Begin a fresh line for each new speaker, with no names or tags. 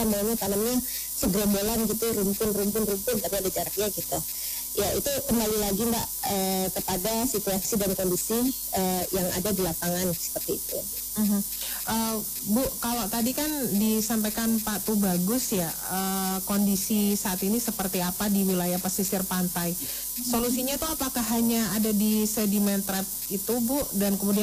kita maunya tanamnya segerombolan gitu, rumpun, tapi ada jaraknya gitu. Ya itu kembali lagi Mbak kepada situasi dan kondisi yang ada di lapangan seperti itu.
Bu, kalau tadi kan disampaikan Pak Tubagus ya, kondisi saat ini seperti apa di wilayah pesisir pantai. Solusinya itu apakah hanya ada di sedimen trap itu Bu, dan kemudian